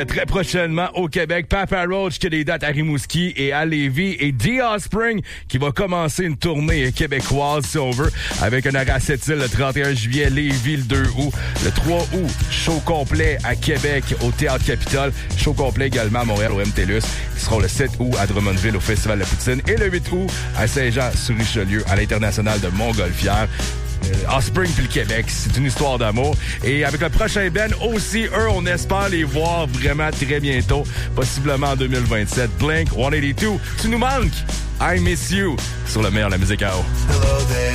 Très prochainement au Québec, Papa Roach qui a des dates à Rimouski et à Lévis et The Offspring qui va commencer une tournée québécoise si on veut avec un arrêt à Sept-Îles le 31 juillet, Lévis le 2 août, le 3 août, show complet à Québec au Théâtre Capitole, show complet également à Montréal au MTLUS qui seront le 7 août à Drummondville au Festival de la Poutine et le 8 août à Saint-Jean-sur-Richelieu à l'International de Montgolfière. Offspring puis le Québec, c'est une histoire d'amour. Et avec le prochain band aussi, eux, on espère les voir vraiment très bientôt, possiblement en 2027. Blink 182, tu nous manques! I Miss You sur le meilleur de la musique à eau.